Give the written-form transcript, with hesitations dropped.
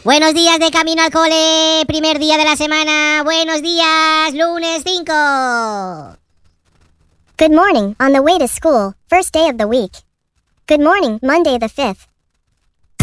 Buenos días de camino al cole, primer día de la semana. Buenos días, lunes 5. Good morning, on the way to school, first day of the week. Good morning, Monday the 5th.